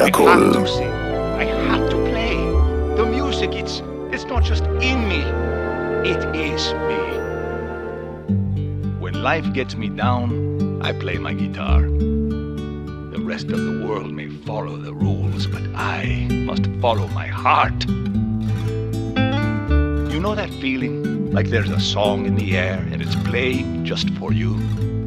Miracle. I have to sing. I have to play. The music, it's not just in me. It is me. When life gets me down, I play my guitar. The rest of the world may follow the rules, but I must follow my heart. You know that feeling? Like there's a song in the air and it's playing just for you?